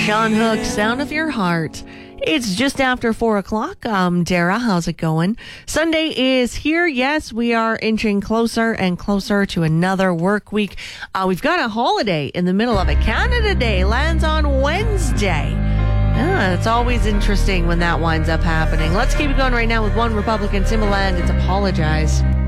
Sean Hook, Sound of Your Heart. It's just after 4 o'clock. Dara, how's it going? Sunday is here. Yes, we are inching closer and closer to another work week. We've got a holiday in the middle of it. Canada Day lands on Wednesday. It's always interesting when that winds up happening. Let's keep it going right now with One Republican symbol, and it's Apologize.